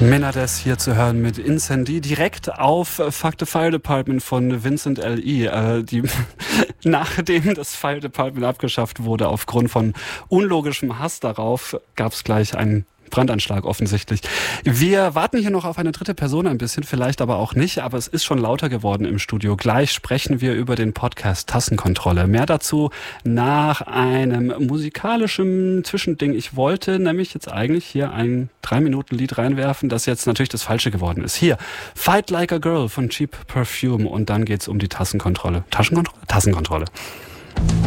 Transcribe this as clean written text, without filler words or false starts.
Menades hier zu hören mit Incendie, direkt auf Fuck the Fire Department von Vincent L.E. Nachdem das Fire Department abgeschafft wurde, aufgrund von unlogischem Hass darauf, gab es gleich einen Brandanschlag offensichtlich. Wir warten hier noch auf eine dritte Person ein bisschen, vielleicht aber auch nicht, aber es ist schon lauter geworden im Studio. Gleich sprechen wir über den Podcast Tassenkontrolle. Mehr dazu nach einem musikalischen Zwischending. Ich wollte nämlich jetzt eigentlich hier ein 3-Minuten-Lied reinwerfen, das jetzt natürlich das Falsche geworden ist. Hier, Fight Like a Girl von Cheap Perfume und dann geht's um die Tassenkontrolle. Tassenkontrolle? Tassenkontrolle.